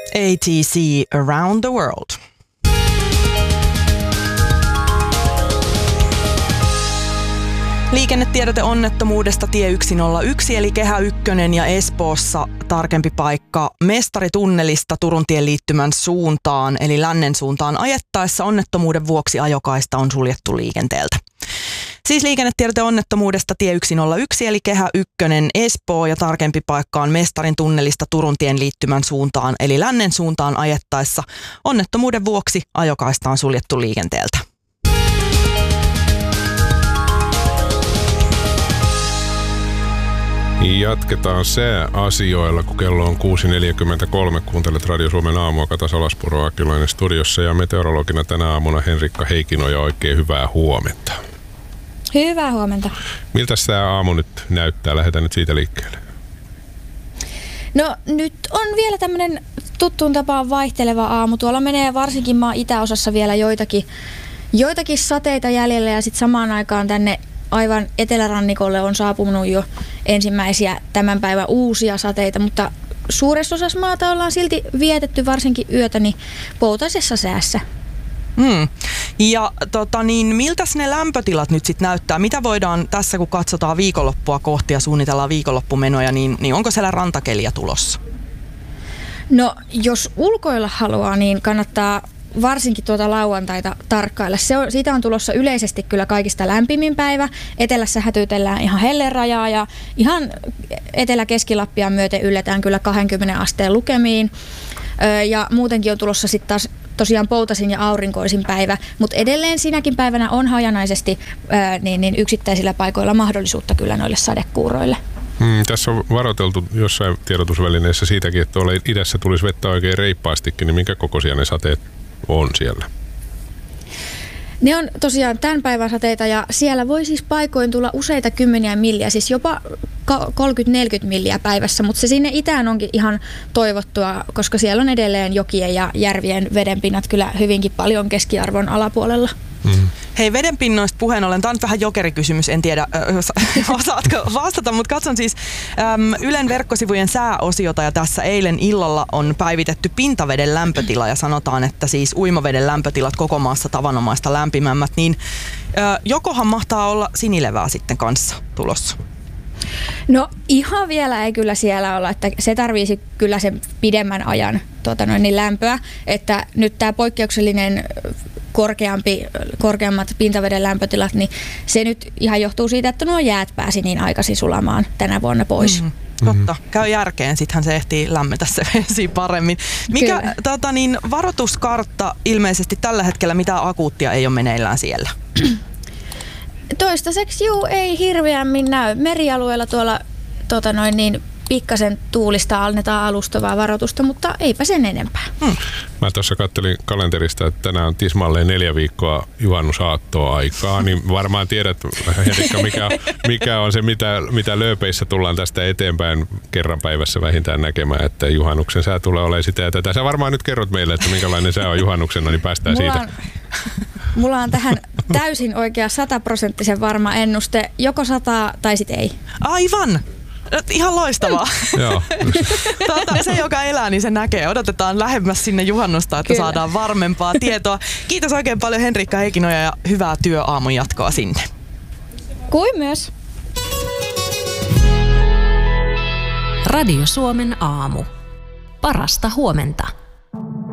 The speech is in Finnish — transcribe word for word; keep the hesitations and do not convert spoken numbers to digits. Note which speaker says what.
Speaker 1: A T C Around the World. Liikennetiedote onnettomuudesta tie yksi nolla yksi eli Kehä ykkönen ja Espoossa tarkempi paikka Mestaritunnelista Turuntien liittymän suuntaan eli lännen suuntaan ajettaessa onnettomuuden vuoksi ajokaista on suljettu liikenteeltä. Siis liikennetiedote onnettomuudesta tie yksi nolla yksi eli Kehä ykkönen Espoo ja tarkempi paikka on Mestarin tunnelista Turuntien liittymän suuntaan eli lännen suuntaan ajettaessa onnettomuuden vuoksi ajokaista on suljettu liikenteeltä.
Speaker 2: Jatketaan sääasioilla, kun kello on kuusi neljäkymmentäkolme. Kuuntelet Radio Suomen aamua, Kata Salaspuro Akilainen studiossa ja meteorologina tänä aamuna Henrikka Heikkinoja. Oikein hyvää huomenta.
Speaker 3: Hyvää huomenta.
Speaker 2: Miltä tämä aamu nyt näyttää? Lähdetään nyt siitä liikkeelle.
Speaker 3: No nyt on vielä tämmöinen tuttuun tapaan vaihteleva aamu. Tuolla menee varsinkin maan itäosassa vielä joitakin, joitakin sateita jäljellä ja sitten samaan aikaan tänne aivan etelärannikolle on saapunut jo ensimmäisiä tämän päivän uusia sateita, mutta suuressa osassa maata ollaan silti vietetty varsinkin yötä niin poutaisessa säässä.
Speaker 1: Hmm. Ja tota niin, miltäs ne lämpötilat nyt sitten näyttää? Mitä voidaan tässä, kun katsotaan viikonloppua kohti ja suunnitellaan viikonloppumenoja, niin, niin onko siellä rantakeliä tulossa?
Speaker 3: No, jos ulkoilla haluaa, niin kannattaa varsinkin tuota lauantaita tarkkailla. Se on, siitä on tulossa yleisesti kyllä kaikista lämpimin päivä. Etelässä hätyytellään ihan hellerajaa ja ihan Etelä-Keski-Lappia myöten ylletään kyllä kaksikymmentä asteen lukemiin. Öö, ja muutenkin on tulossa sitten taas tosiaan poutasin ja aurinkoisin päivä, mutta edelleen sinäkin päivänä on hajanaisesti öö, niin, niin yksittäisillä paikoilla mahdollisuutta kyllä noille sadekuuroille.
Speaker 2: Hmm, tässä on varoiteltu jossain tiedotusvälineessä siitäkin, että tuolla idässä tulisi vettä oikein reippaastikin, niin minkä kokoisia ne sateet on siellä?
Speaker 3: Ne on tosiaan tämän päivän sateita ja siellä voi siis paikoin tulla useita kymmeniä milliä, siis jopa kolmekymmentä neljäkymmentä milliä päivässä, mutta se sinne itään onkin ihan toivottua, koska siellä on edelleen jokien ja järvien vedenpinnat kyllä hyvinkin paljon keskiarvon alapuolella.
Speaker 2: Mm-hmm.
Speaker 1: Hei, vedenpinnoista puheen ollen, tämä on nyt vähän jokerikysymys, en tiedä äh, osaatko vastata, mutta katson siis äm, Ylen verkkosivujen sääosiota ja tässä eilen illalla on päivitetty pintaveden lämpötila ja sanotaan, että siis uimaveden lämpötilat koko maassa tavanomaista lämpimämmät, niin äh, jokohan mahtaa olla sinilevää sitten kanssa tulossa?
Speaker 3: No ihan vielä ei kyllä siellä olla, että se tarvitsisi kyllä sen pidemmän ajan tuota noin, niin lämpöä, että nyt tämä poikkeuksellinen korkeampi, korkeammat pintaveden lämpötilat, niin se nyt ihan johtuu siitä, että nuo jäät pääsi niin aikaisin sulamaan tänä vuonna pois.
Speaker 1: Mm-hmm. Totta. Käy järkeen, sittenhän se ehtii lämmetä se vesi paremmin. Mikä tota, niin, varoituskartta ilmeisesti tällä hetkellä, mitä akuuttia ei ole meneillään siellä?
Speaker 3: Toistaiseksi juu, ei hirveämmin näy. Merialueella tuolla tota noin, niin, pikkasen tuulista annetaan alustavaa varoitusta, mutta eipä sen enempää.
Speaker 2: Hmm. Mä tuossa kattelin kalenterista, että tänään on tismalleen neljä viikkoa juhannusaattoa aikaa, niin varmaan tiedät, Henrikka, mikä, mikä on se, mitä, mitä lööpeissä tullaan tästä eteenpäin kerran päivässä vähintään näkemään, että juhannuksen sää tulee olemaan sitä ja tätä. Sä varmaan nyt kerrot meille, että minkälainen sää on juhannuksena, niin päästään
Speaker 3: mulla
Speaker 2: siitä.
Speaker 3: On, mulla on tähän täysin oikea sataprosenttisen varma ennuste, joko sataa tai sit ei.
Speaker 1: Aivan! Ihan loistavaa.
Speaker 2: Joo.
Speaker 1: Tuota, se, joka elää, niin se näkee. Odotetaan lähemmäs sinne juhannusta, että Kyllä. saadaan varmempaa tietoa. Kiitos oikein paljon Henrikka Heikkinoja ja hyvää työaamun jatkoa sinne.
Speaker 3: Kuin myös.
Speaker 4: Radio Suomen aamu. Parasta huomenta.